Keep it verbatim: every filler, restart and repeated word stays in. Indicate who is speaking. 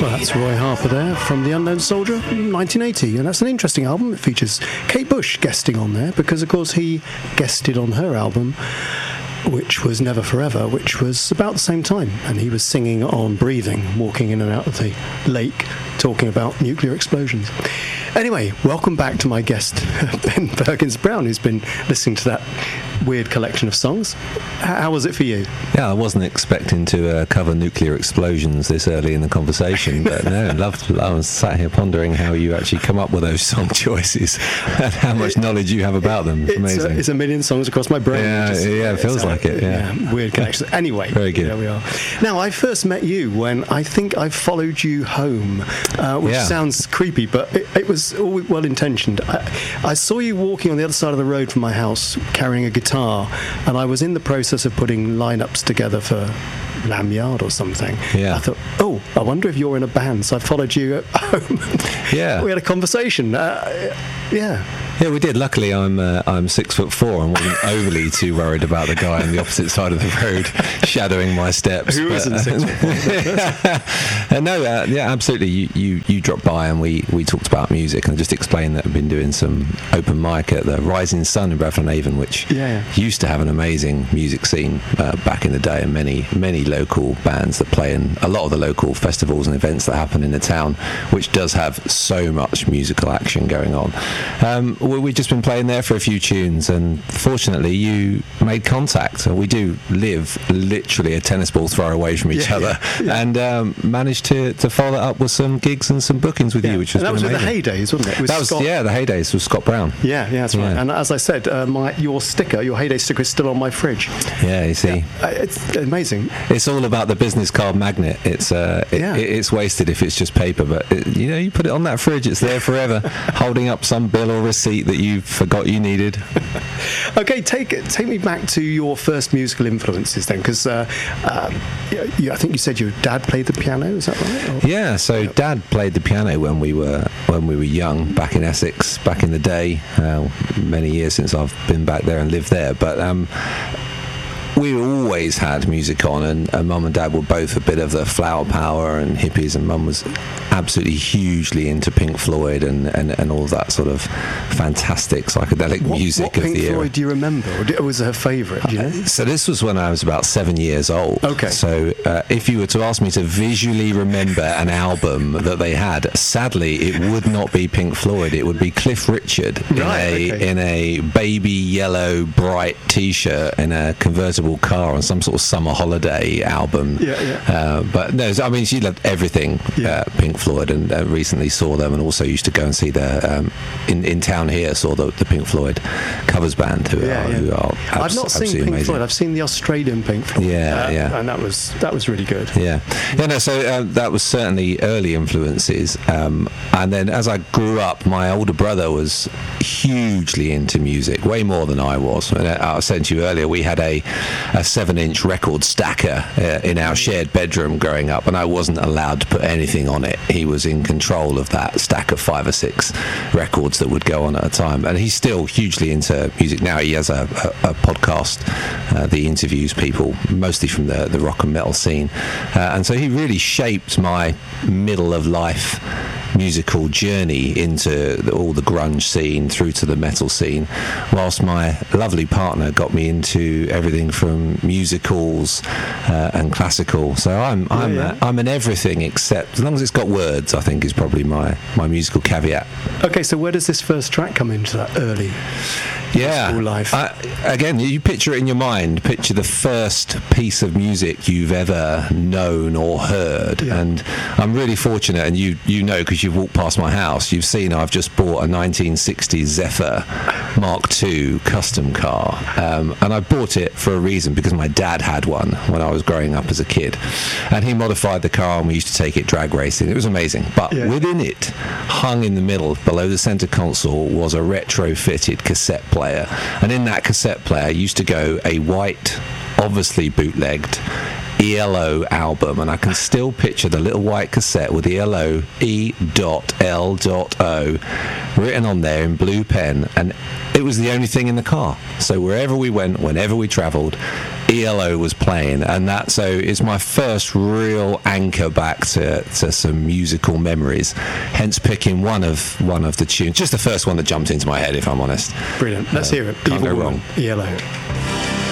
Speaker 1: Well, that's Roy Harper there from The Unknown Soldier, nineteen eighty, and that's an interesting album. It features Kate Bush guesting on there because, of course, he guested on her album, which was Never Forever, which was about the same time, and he was singing on Breathing, walking in and out of the lake, talking about nuclear explosions. Anyway, welcome back to my guest, Ben Perkins-Brown, who's been listening to that weird collection of songs. How was it for you?
Speaker 2: Yeah, I wasn't expecting to uh, cover nuclear explosions this early in the conversation, but no, loved, I was sat here pondering how you actually come up with those song choices and how much knowledge you have about them. It's,
Speaker 1: it's
Speaker 2: amazing.
Speaker 1: A, it's a million songs across my brain.
Speaker 2: Yeah,
Speaker 1: just,
Speaker 2: yeah, it feels like it. Yeah.
Speaker 1: yeah, weird connection. Anyway,
Speaker 2: very good.
Speaker 1: There we are. Now, I first met you when I think I followed you home, uh, which
Speaker 2: yeah.
Speaker 1: sounds creepy, but it, it was all well intentioned. I, I saw you walking on the other side of the road from my house carrying a guitar, and I was in the process of putting lineups together for Lanyard or something.
Speaker 2: Yeah.
Speaker 1: I thought, oh, I wonder if you're in a band. So I followed you home.
Speaker 2: Yeah.
Speaker 1: We had a conversation. Uh, yeah.
Speaker 2: Yeah, we did. Luckily, I'm uh, I'm six foot four and wasn't overly too worried about the guy on the opposite side of the road shadowing my steps.
Speaker 1: Who
Speaker 2: but,
Speaker 1: isn't six foot
Speaker 2: four? No, uh, yeah, absolutely. You, you you dropped by and we, we talked about music, and I just explained that I've been doing some open mic at the Rising Sun in Bradford Avon, which
Speaker 1: yeah, yeah.
Speaker 2: used to have an amazing music scene uh, back in the day, and many many local bands that play in a lot of the local festivals and events that happen in the town, which does have so much musical action going on. Um, We've just been playing there for a few tunes, and fortunately you made contact. We do live literally a tennis ball throw away from each
Speaker 1: yeah,
Speaker 2: other,
Speaker 1: yeah, yeah.
Speaker 2: and um, managed to, to follow that up with some gigs and some bookings with
Speaker 1: yeah.
Speaker 2: you, which was
Speaker 1: and that was
Speaker 2: amazing.
Speaker 1: with the Heydays, wasn't it? With
Speaker 2: that was
Speaker 1: Scott.
Speaker 2: Yeah, the Heydays with Scott Brown.
Speaker 1: Yeah, yeah, that's right.
Speaker 2: Yeah.
Speaker 1: And as I said, uh, my your sticker, your Heyday sticker, is still on my fridge.
Speaker 2: Yeah, you see,
Speaker 1: yeah. Uh, it's amazing.
Speaker 2: It's all about the business card magnet. It's uh, it,
Speaker 1: yeah.
Speaker 2: it, it's wasted if it's just paper, but it, you know, you put it on that fridge, it's there forever, holding up some bill or receipt that you forgot you needed.
Speaker 1: Okay, take take me back to your first musical influences then, because uh, um, you, I think you said your dad played the piano. Is that right? Or?
Speaker 2: Yeah, so
Speaker 1: yep.
Speaker 2: Dad played the piano when we were when we were young, back in Essex, back in the day. Uh, many years since I've been back there and lived there, but. Um, We always had music on, and, and Mum and Dad were both a bit of the flower power and hippies, and Mum was absolutely hugely into Pink Floyd and, and, and all that sort of fantastic psychedelic
Speaker 1: what,
Speaker 2: music
Speaker 1: what
Speaker 2: of
Speaker 1: Pink
Speaker 2: the era.
Speaker 1: Floyd do you remember? Or did, was it her favourite? Do you know?
Speaker 2: Uh, so this was when I was about seven years old.
Speaker 1: Okay.
Speaker 2: So uh, if you were to ask me to visually remember an album that they had, sadly it would not be Pink Floyd. It would be Cliff Richard in
Speaker 1: right,
Speaker 2: a
Speaker 1: okay.
Speaker 2: in a baby yellow bright T-shirt in a convertible car on some sort of summer holiday album.
Speaker 1: Yeah, yeah.
Speaker 2: Uh, but no, I mean, she loved everything
Speaker 1: Yeah.
Speaker 2: uh, Pink Floyd, and uh, recently saw them, and also used to go and see the um, in in town here. Saw the, the Pink Floyd covers band, who
Speaker 1: Yeah,
Speaker 2: are
Speaker 1: yeah.
Speaker 2: who are abs-
Speaker 1: I've not seen
Speaker 2: absolutely
Speaker 1: Pink
Speaker 2: amazing.
Speaker 1: Floyd. I've seen the Australian Pink Floyd.
Speaker 2: Yeah,
Speaker 1: uh,
Speaker 2: yeah.
Speaker 1: and that was that was really good.
Speaker 2: Yeah, yeah. No, so uh, that was certainly early influences, um, and then as I grew up, my older brother was hugely into music, way more than I was. And I said to you earlier, we had a, a seven-inch record stacker uh, in our shared bedroom growing up, and I wasn't allowed to put anything on it. He was in control of that stack of five or six records that would go on at a time, and he's still hugely into music now. He has a, a, a podcast uh, that he interviews people, mostly from the, the rock and metal scene, uh, and so he really shaped my middle of life musical journey into the, all the grunge scene through to the metal scene, whilst my lovely partner got me into everything from musicals uh, and classical. So I'm I'm
Speaker 1: yeah.
Speaker 2: uh, I'm an everything except, as long as it's got words, I think is probably my my musical caveat.
Speaker 1: Okay, so where does this first track come into that early
Speaker 2: Yeah,
Speaker 1: school life?
Speaker 2: I, again, you picture it in your mind. Picture the first piece of music you've ever known or heard,
Speaker 1: Yeah.
Speaker 2: and I'm really fortunate. And you you know, because you've walked past my house, you've seen I've just bought a nineteen sixties Zephyr Mark two custom car, um, and I bought it for a reason, because my dad had one when I was growing up as a kid, and he modified the car, and we used to take it drag racing. It was amazing, but
Speaker 1: Yeah.
Speaker 2: within it, hung in the middle below the center console, was a retrofitted cassette player, and in that cassette player used to go a white, obviously bootlegged E L O album, and I can still picture the little white cassette with E L O, E L O, written on there in blue pen, and it was the only thing in the car. So wherever we went, whenever we travelled, E L O was playing, and that so it's my first real anchor back to, to some musical memories. Hence picking one of one of the tunes, just the first one that jumped into my head, if I'm honest.
Speaker 1: Brilliant. Let's
Speaker 2: uh,
Speaker 1: hear it.
Speaker 2: Can't
Speaker 1: Evil
Speaker 2: go
Speaker 1: Woman,
Speaker 2: wrong.
Speaker 1: E L O.